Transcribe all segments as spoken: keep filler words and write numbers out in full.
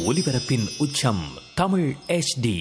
ஒலிபரப்பின் உச்சம் Tamil H D.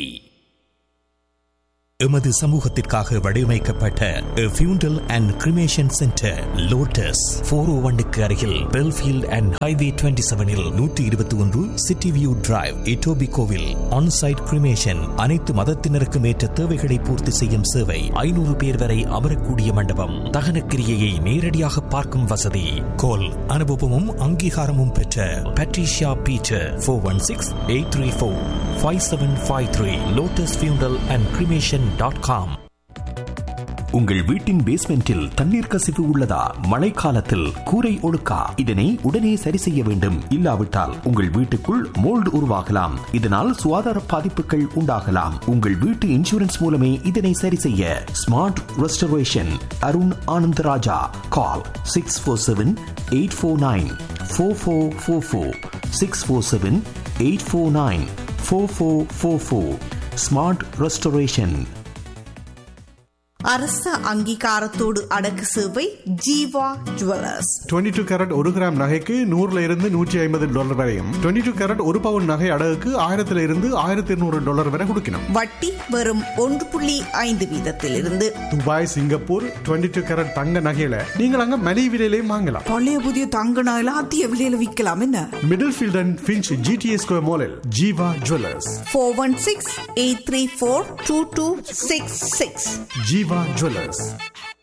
எமது சமூகத்திற்காக வடிவமைக்கப்பட்ட ஃபியூண்டல் and cremation centre lotus four ஓ ஒன்னுக்கு அருகில் பெல்ஃபீல்ட் அண்ட் ஹைவே டுவெண்ட்டி செவனில் நூற்றி இருபத்தி ஒன்று சிட்டி வியூ டிரைவ் இட்டோபி கோவில் ஆன்சைட் கிரிமேஷன் அனைத்து மதத்தினருக்கும் ஏற்ற தேவைகளை பூர்த்தி செய்யும் சேவை. ஐநூறு பேர் வரை அமரக்கூடிய மண்டபம். தகன கிரியையை நேரடியாக பார்க்கும் வசதி. கோல் அனுபவமும் அங்கீகாரமும் பெற்ற Patricia Peter four one six eight three four five seven five three lotus ஃபியூண்டல் அண்ட் கிரிமேஷன் டாட் காம். உங்கள் வீட்டின் பேஸ்மெண்டில் தண்ணீர் கசிவு உள்ளதா? மழைக்காலத்தில் கூரை ஒழுக்கா? இதனை உடனே சரி செய்ய வேண்டும். இல்லாவிட்டால் உங்கள் வீட்டுக்குள் மோல்டு உருவாகலாம். இதனால் சுகாதார பாதிப்புகள் உண்டாகலாம். உங்கள் வீட்டு இன்சூரன்ஸ் மூலமே இதனை சரி செய்ய. Smart restoration Arun Anandaraja. கால் six four seven eight four nine four four four four six four seven eight four nine four four four four. Smart restoration. அரச அங்கீகாரத்தோடு அடக்கு சேவை Jeeva jewellers. Twenty two carat ஒரு கிராம் நகைக்கு நூறுல இருந்து நூற்றி ஐம்பது டாலர் வரையும், டுவெண்ட்டி டூ கேரட் ஒரு பவுன் நகை அடகுக்கு ஆயிரத்துல இருந்து ஆயிரத்தி இருநூறு டாலர் வரை கொடுக்கணும். வட்டி வெறும் ஒன்று புள்ளி ஐந்து வீதத்தில் இருந்து. Dubai, Singapore twenty two carat தங்க நகையில நீங்கள் அங்க மலிவு விலையிலையும் வாங்கலாம். பழைய புதிய தங்க நகையில அதிக விலையில விற்கலாம். என்ன middle field and Finch GTA square மாலில் Jeeva jewellers. Four one six eight three four two two six six. Jeeva jewellers.